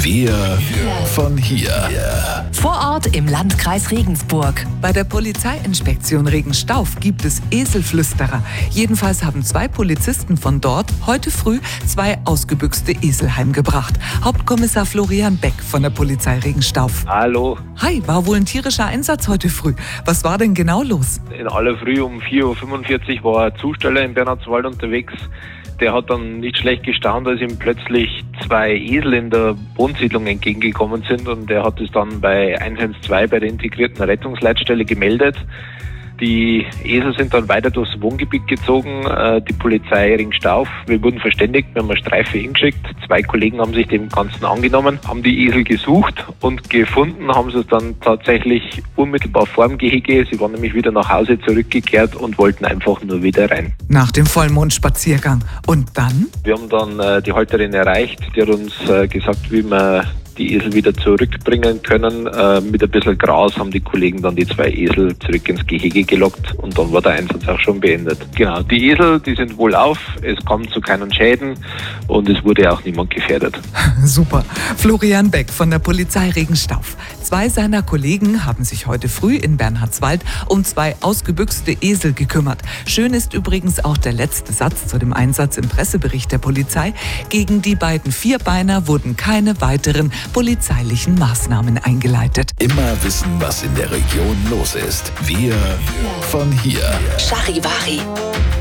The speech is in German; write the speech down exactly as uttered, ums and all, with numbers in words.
Wir von hier. Vor Ort im Landkreis Regensburg. Bei der Polizeiinspektion Regenstauf gibt es Eselflüsterer. Jedenfalls haben zwei Polizisten von dort heute früh zwei ausgebüxte Esel heimgebracht. Hauptkommissar Florian Beck von der Polizei Regenstauf. Hallo. Hi, war wohl ein tierischer Einsatz heute früh. Was war denn genau los? In aller Früh um vier Uhr fünfundvierzig war ein Zusteller in Bernhardswald unterwegs. Der hat dann nicht schlecht gestaunt, als ihm plötzlich zwei Esel in der Wohnsiedlung entgegengekommen sind, und er hat es dann bei eins eins zwei bei der integrierten Rettungsleitstelle gemeldet. Die Esel sind dann weiter durchs Wohngebiet gezogen, die Polizei Regenstauf. Wir wurden verständigt, wir haben eine Streife hingeschickt. Zwei Kollegen haben sich dem Ganzen angenommen, haben die Esel gesucht und gefunden, haben sie es dann tatsächlich unmittelbar vor dem Gehege. Sie waren nämlich wieder nach Hause zurückgekehrt und wollten einfach nur wieder rein. Nach dem Vollmondspaziergang. Und dann? Wir haben dann äh, die Halterin erreicht, die hat uns äh, gesagt, wie wir die Esel wieder zurückbringen können. Äh, mit ein bisschen Gras haben die Kollegen dann die zwei Esel zurück ins Gehege gelockt, und dann war der Einsatz auch schon beendet. Genau, die Esel, die sind wohlauf, es kam zu keinen Schäden und es wurde auch niemand gefährdet. Super. Florian Beck von der Polizei Regenstauf. Zwei seiner Kollegen haben sich heute früh in Bernhardswald um zwei ausgebüxte Esel gekümmert. Schön ist übrigens auch der letzte Satz zu dem Einsatz im Pressebericht der Polizei. Gegen die beiden Vierbeiner wurden keine weiteren polizeilichen Maßnahmen eingeleitet. Immer wissen, was in der Region los ist. Wir von hier. Charivari.